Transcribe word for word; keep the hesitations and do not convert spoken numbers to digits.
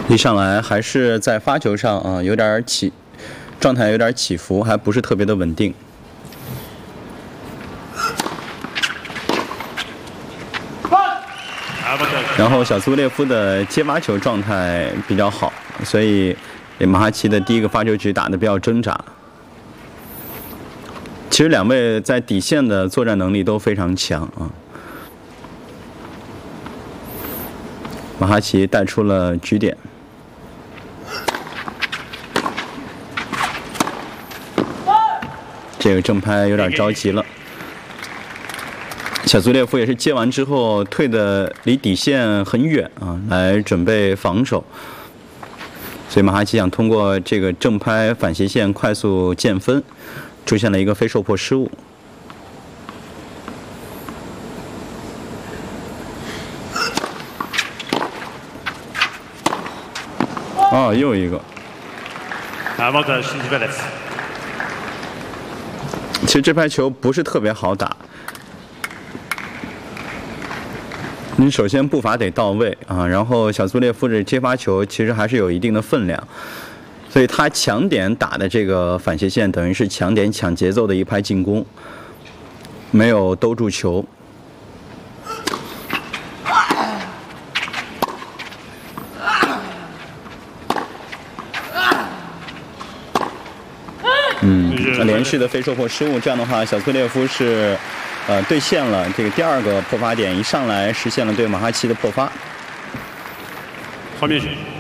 一上来还是在发球上啊，有点起，状态有点起伏，还不是特别的稳定。然后小苏列夫的接发球状态比较好，所以马哈奇的第一个发球局打得比较挣扎。其实两位在底线的作战能力都非常强啊。马哈奇带出了局点。这个正拍有点着急了。小苏列夫也是接完之后退的离底线很远啊，来准备防守。所以马哈奇想通过这个正拍反斜线快速建分，出现了一个非受迫失误。哦，又一个。其实这拍球不是特别好打。你首先步伐得到位啊，然后小苏列夫这接发球其实还是有一定的分量，所以他抢点打的这个反斜线等于是抢点抢节奏的一拍进攻，没有兜住球。嗯，连续的非受迫失误，这样的话小苏列夫是。呃，兑现了这个第二个破发点，一上来实现了对马哈奇的破发。 画面是。